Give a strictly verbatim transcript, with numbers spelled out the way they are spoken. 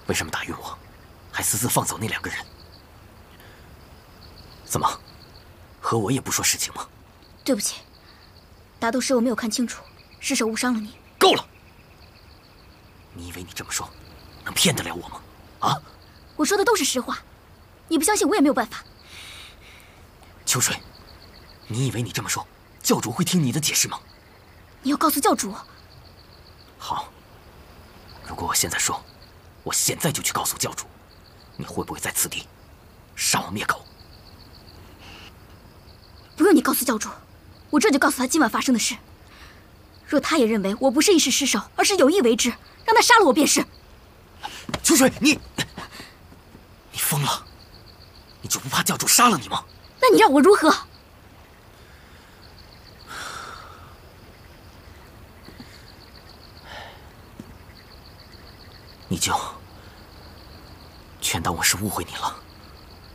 为什么打晕我，还私自放走那两个人？怎么，和我也不说实情吗？ 对不起，打斗时我没有看清楚，失手误伤了你。 够了！你以为你这么说，能骗得了我吗？啊！ 我说的都是实话，你不相信我也没有办法。 秋水，你以为你这么说，教主会听你的解释吗？ 你要告诉教主。 好，如果我现在说，我现在就去告诉教主，你会不会在此地杀我灭口？ 不用你告诉教主，我这就告诉他今晚发生的事。若他也认为我不是一时失手，而是有意为之，让他杀了我便是。 秋水，你你疯了？你就不怕教主杀了你吗？ 那你让我如何？ 你就全当我是误会你了。